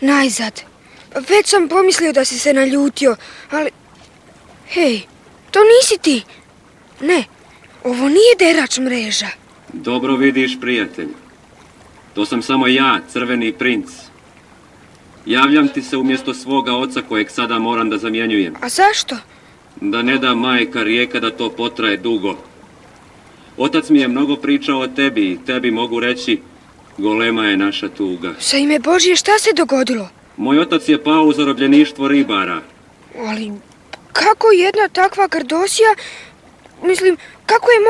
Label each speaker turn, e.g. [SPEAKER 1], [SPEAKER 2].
[SPEAKER 1] najzad. Već sam pomislio da si se naljutio, ali... Hej, to nisi ti. Ne, ovo nije derač mreža.
[SPEAKER 2] Dobro vidiš, prijatelju. To sam samo ja, crveni princ. Javljam ti se umjesto svoga oca kojeg sada moram da zamjenjujem.
[SPEAKER 1] A zašto?
[SPEAKER 2] Da ne da majka rijeka da to potraje dugo. Otac mi je mnogo pričao o tebi i tebi mogu reći, golema je naša tuga.
[SPEAKER 1] Za ime Božje, šta se dogodilo?
[SPEAKER 2] Moj otac je pao u zarobljeništvo ribara.
[SPEAKER 1] Ali kako jedna takva grdosija, mislim, kako je